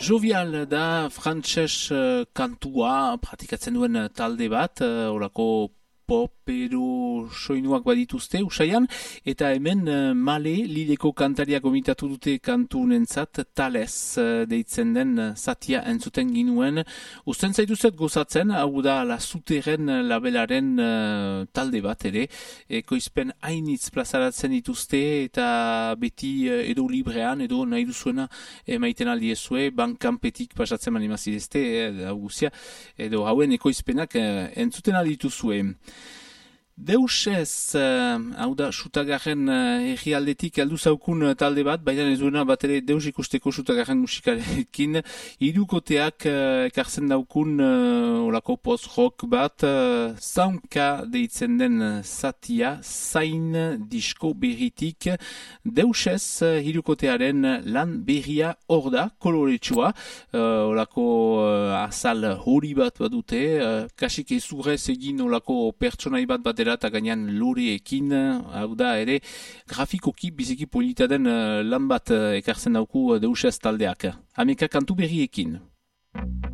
Jovial da frantses kantua pratikatzen duen talde bat, orako popero soinuak badituzte usaian, eta hemen Male Lileko kantaria gomitatu dute kantunentzat Tales deitzen den zatia entzuten ginuen. Usten zaituzet gozatzen, hau da La Souterraine labelaren talde bat ere, ekoizpen hainitz plazaratzen dituzte eta beti edo librean edo nahi duzuena maiten aldiezue, bankanpetik pasatzen manimazidezte, hau guzia, edo hauen ekoizpenak entzuten aldituzue. Deus ez, hau da, Sutagarren herrialdetik heldu zaukun talde bat, baina ez duena bat ere Deus ikusteko Sutagarren musikarekin, hirukoteak ekartzen daukun olako post-rock bat, zaunka deitzen den zatia, zain disko berritik, Deus ez, hirukotearen lan berria hor da, koloretsua, olako azal hori bat badute, kasik ezurrez egin olako pertsonai bat batera eta gainean loreekin, hau da ere grafikoki biziki polita den lan bat ekartzen dauku Deus ez taldeak. Hameka kantu berriekin.